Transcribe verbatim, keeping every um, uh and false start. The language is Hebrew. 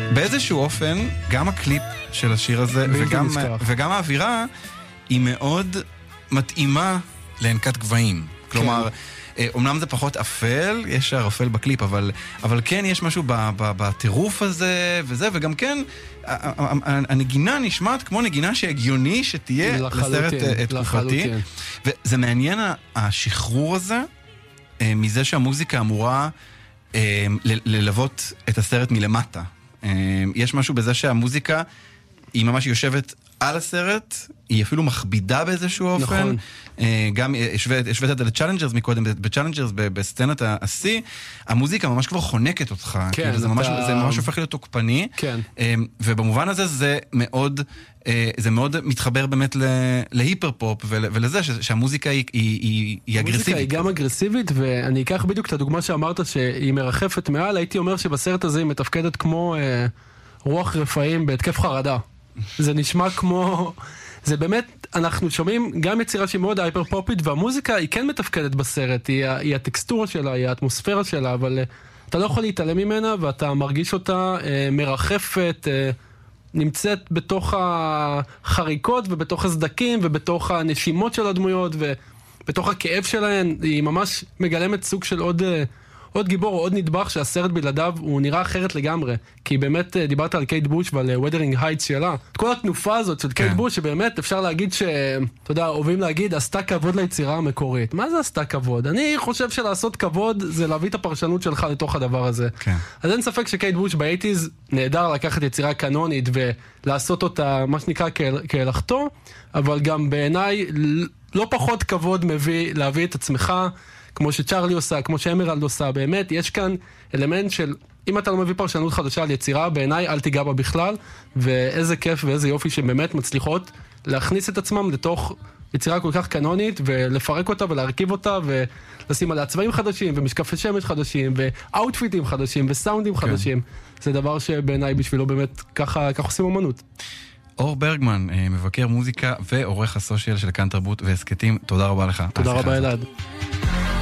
באיזשהו אופן, גם הקליפ של השיר הזה, וגם, וגם האווירה, היא מאוד מתאימה להנקת גבהים. כלומר, אומנם זה פחות אפל, יש ערפל בקליפ, אבל, אבל כן יש משהו בטירוף הזה וזה, וגם כן, הנגינה נשמעת כמו נגינה שהגיוני שתהיה לסרט תקופתי. וזה מעניין השחרור הזה, מזה שהמוזיקה אמורה ללוות את הסרט מלמטה. יש משהו בזה שהמוזיקה היא ממש יושבת על הסרט, היא אפילו מכבידה באיזשהו אופן. גם השווית את זה לצ'אלנג'רס מקודם, בצ'אלנג'רס, בסצנת ה-C, המוזיקה ממש כבר חונקת אותך. זה ממש הופך להיות תוקפני. ובמובן הזה זה מאוד, זה מאוד מתחבר באמת להיפר-פופ ולזה שהמוזיקה היא אגרסיבית. המוזיקה היא גם אגרסיבית, ואני אקח בדיוק את הדוגמה שאמרת שהיא מרחפת מעל, הייתי אומר שבסרט הזה היא מתפקדת כמו רוח רפאים בהתקף חרדה. זה נשמע כמו, זה באמת, אנחנו שומעים גם יצירה שהיא מאוד הייפר פופית, והמוזיקה היא כן מתפקדת בסרט, היא, היא הטקסטורה שלה, היא האטמוספירה שלה, אבל אתה לא יכול להתעלם ממנה, ואתה מרגיש אותה אה, מרחפת, אה, נמצאת בתוך החריקות, ובתוך הסדקים, ובתוך הנשימות של הדמויות, ובתוך הכאב שלהן, היא ממש מגלמת סוג של עוד... אה, עוד גיבור או עוד נדבך שהסרט בלעדיו הוא נראה אחרת לגמרי. כי באמת דיברת על קייט בוש ועל וודרינג הייטס שלה. את כל התנופה הזאת של קייט בוש שבאמת אפשר להגיד ש... אתה יודע, אוהבים להגיד, עשתה כבוד ליצירה המקורית. מה זה עשתה כבוד? אני חושב שלעשות כבוד זה להביא את הפרשנות שלך לתוך הדבר הזה. כן. אז אין ספק שקייט בוש ב-שמונים נהדר לקחת יצירה קנונית ולעשות אותה, מה שנקרא, כהלכתו, אבל גם בעיניי לא פחות כבוד מביא להביא את עצמך כמו שצ'רלי עושה, כמו שאמרלד עושה, באמת, יש כאן אלמנט של, אם אתה לא מביא פרשנות חדשה על יצירה, בעיניי אל תיגע בה בכלל, ואיזה כיף ואיזה יופי שבאמת מצליחות להכניס את עצמם לתוך יצירה כל כך קנונית, ולפרק אותה ולהרכיב אותה, ולשים עליה צבעים חדשים, ומשקפי שמש חדשים, ואוטפיטים חדשים, וסאונדים כן. חדשים. זה דבר שבעיניי בשבילו באמת ככה, ככה עושים אומנות. אור ברגמן, מבקר מוזיקה ועורך הסושיאל של כאן תרבות והסקטים, תודה רבה לך. תודה רבה אלעד.